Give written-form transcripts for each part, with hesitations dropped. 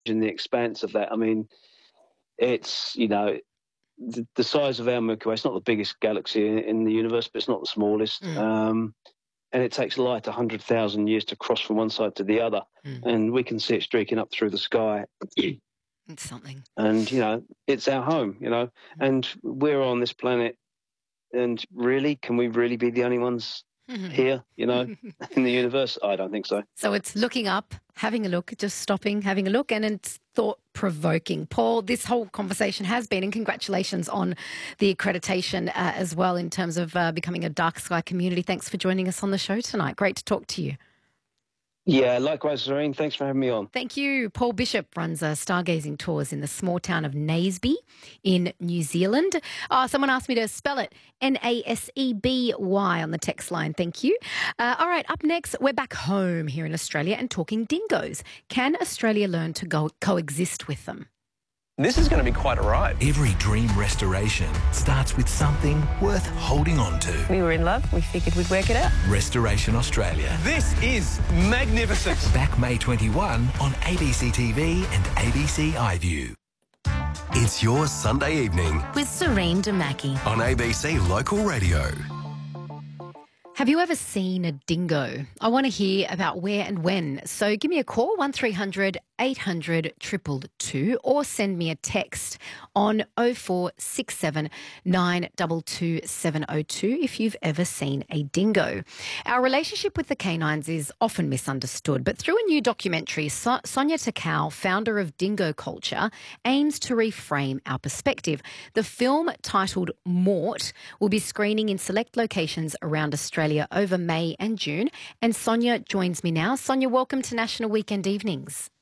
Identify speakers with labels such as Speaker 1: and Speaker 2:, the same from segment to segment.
Speaker 1: in the expanse of that. I mean, it's, the size of our Milky Way. It's not the biggest galaxy in the universe, but it's not the smallest. And it takes light 100,000 years to cross from one side to the other. And we can see it streaking up through the sky.
Speaker 2: It's something.
Speaker 1: And, it's our home, and we're on this planet. And really, can we really be the only ones here, in the universe? I don't think so.
Speaker 2: So it's looking up, having a look, just stopping, having a look, and it's thought-provoking. Paul, this whole conversation has been, and congratulations on the accreditation as well in terms of becoming a dark sky community. Thanks for joining us on the show tonight. Great to talk to you.
Speaker 1: Yeah, likewise, Zareen. Thanks for having me on.
Speaker 2: Thank you. Paul Bishop runs stargazing tours in the small town of Naseby in New Zealand. Someone asked me to spell it, Naseby on the text line. Thank you. All right, up next, we're back home here in Australia and talking dingoes. Can Australia learn to coexist with them?
Speaker 3: This is going to be quite a ride.
Speaker 4: Every dream restoration starts with something worth holding on to.
Speaker 5: We were in love. We figured we'd work it out.
Speaker 4: Restoration Australia.
Speaker 3: This is magnificent.
Speaker 4: Back May 21 on ABC TV and ABC iView.
Speaker 6: It's your Sunday evening
Speaker 7: with Serene Damaki
Speaker 6: on ABC Local Radio.
Speaker 2: Have you ever seen a dingo? I want to hear about where and when. So give me a call, 1300 800 222, or send me a text on 0467 922 702 if you've ever seen a dingo. Our relationship with the canines is often misunderstood, but through a new documentary, Sonia Takao, founder of Dingo Culture, aims to reframe our perspective. The film, titled Mort, will be screening in select locations around Australia over May and June, and Sonia joins me now. Sonia, welcome to National Weekend Evenings.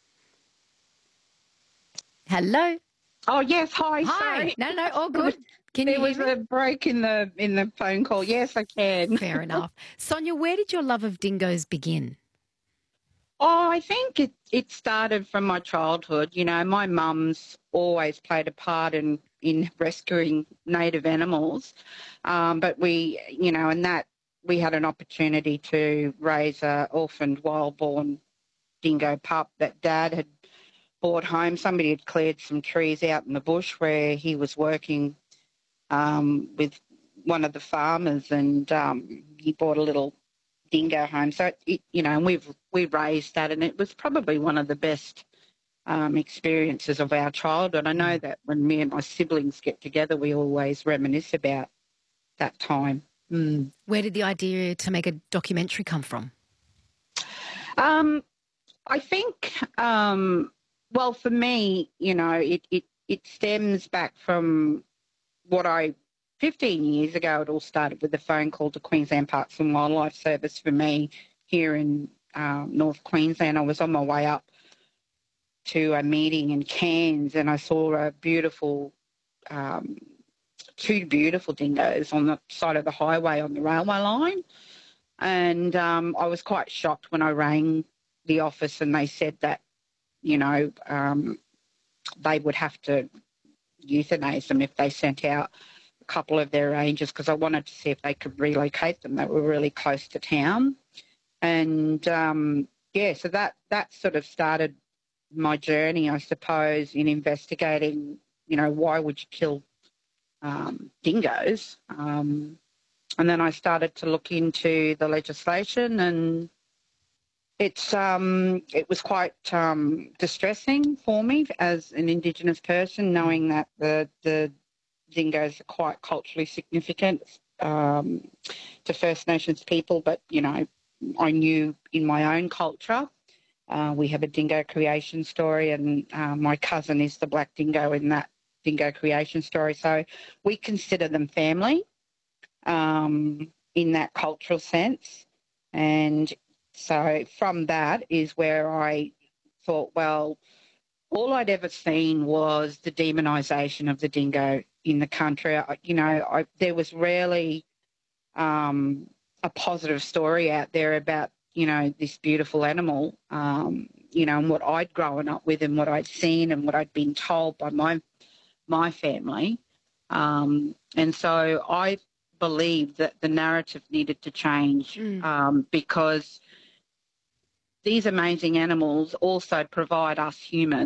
Speaker 2: Hello.
Speaker 8: Oh yes, hi.
Speaker 2: Hi.
Speaker 8: Sorry.
Speaker 2: No, all good. Can
Speaker 8: there
Speaker 2: you
Speaker 8: was
Speaker 2: hear me?
Speaker 8: a break in the phone call. Yes, I can.
Speaker 2: Fair enough. Sonia, where did your love of dingoes begin?
Speaker 8: Oh, I think it started from my childhood. My mum's always played a part in rescuing native animals, but we had an opportunity to raise a orphaned wild-born dingo pup that Dad had brought home. Somebody had cleared some trees out in the bush where he was working with one of the farmers, and he brought a little dingo home. So and we raised that, and it was probably one of the best experiences of our childhood. I know that when me and my siblings get together, we always reminisce about that time.
Speaker 2: Where did the idea to make a documentary come from?
Speaker 8: I think, well, for me, it stems back from 15 years ago, it all started with a phone call to Queensland Parks and Wildlife Service for me here in North Queensland. I was on my way up to a meeting in Cairns, and I saw a beautiful, two beautiful dingoes on the side of the highway on the railway line. And I was quite shocked when I rang the office and they said that, they would have to euthanize them if they sent out a couple of their rangers, because I wanted to see if they could relocate them. They were really close to town. And, so that sort of started my journey, I suppose, in investigating, why would you kill dingoes? And then I started to look into the legislation, and it was quite distressing for me as an Indigenous person, knowing that the dingoes are quite culturally significant to First Nations people. But, I knew in my own culture, we have a dingo creation story, and my cousin is the black dingo in that dingo creation story. So we consider them family in that cultural sense. And so from that is where I thought, well, all I'd ever seen was the demonisation of the dingo in the country. There was rarely a positive story out there about, this beautiful animal, and what I'd grown up with and what I'd seen and what I'd been told by my family. And so I believed that the narrative needed to change because these amazing animals also provide us humans